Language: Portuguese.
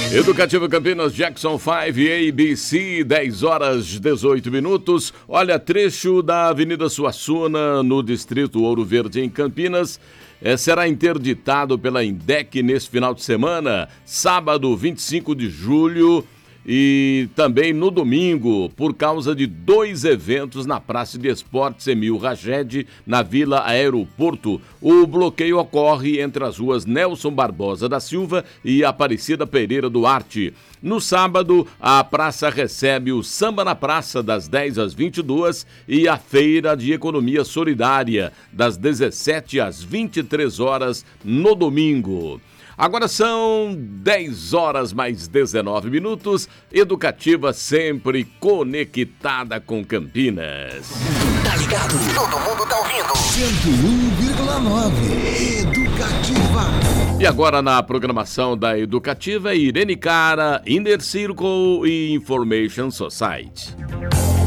Educativa Campinas, Jackson 5, ABC, 10 horas 18 minutos. Olha, trecho da Avenida Suassuna, no distrito Ouro Verde, em Campinas, será interditado pela INDEC nesse final de semana, sábado 25 de julho e também no domingo, por causa de 2 eventos na Praça de Esportes Emil Raged, na Vila Aeroporto. O bloqueio ocorre entre as ruas Nelson Barbosa da Silva e Aparecida Pereira Duarte. No sábado, a praça recebe o Samba na Praça, das 10 às 22, e a Feira de Economia Solidária, das 17 às 23 horas, no domingo. Agora são 10 horas mais 19 minutos, Educativa sempre conectada com Campinas. Tá ligado? Todo mundo tá ouvindo. 101,9 Educativa. E agora na programação da Educativa, Irene Cara, Inner Circle e Information Society.